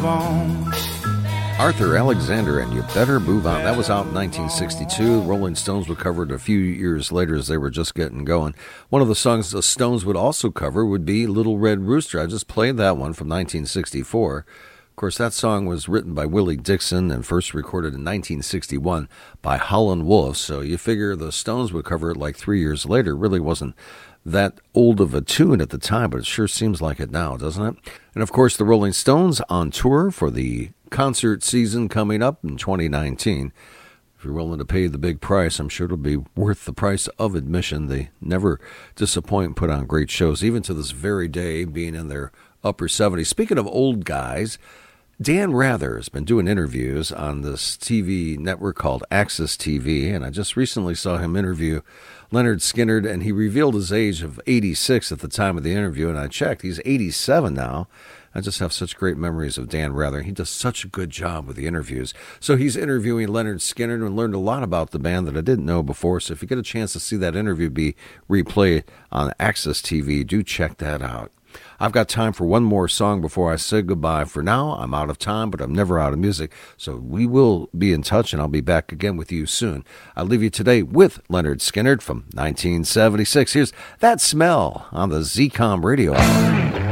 move on. Arthur Alexander and You Better Move On. That was out in 1962. Rolling Stones would cover it a few years later as they were just getting going. One of the songs the Stones would also cover would be Little Red Rooster. I just played that one from 1964. Of course, that song was written by Willie Dixon and first recorded in 1961 by Howlin' Wolf. So you figure the Stones would cover it like 3 years later. It really wasn't that old of a tune at the time, but it sure seems like it now, doesn't it? And of course, the Rolling Stones on tour for the concert season coming up in 2019. If you're willing to pay the big price, I'm sure it'll be worth the price of admission. They never disappoint and put on great shows, even to this very day, being in their upper 70s. Speaking of old guys, Dan Rather has been doing interviews on this TV network called Access TV, and I just recently saw him interview Leonard Skinner, and he revealed his age of 86 at the time of the interview, and I checked. He's 87 now. I just have such great memories of Dan Rather. He does such a good job with the interviews. So he's interviewing Leonard Skinner and learned a lot about the band that I didn't know before. So if you get a chance to see that interview be replayed on Access TV, do check that out. I've got time for one more song before I say goodbye. For now, I'm out of time, but I'm never out of music. So we will be in touch, and I'll be back again with you soon. I'll leave you today with Leonard Skinner from 1976. Here's That Smell on the ZCOM Radio Hour.